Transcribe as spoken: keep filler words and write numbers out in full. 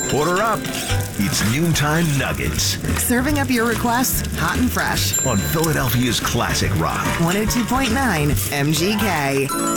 Order up. It's Noontime Nuggets Serving up your requests hot and fresh. on Philadelphia's Classic Rock. one oh two point nine M G K.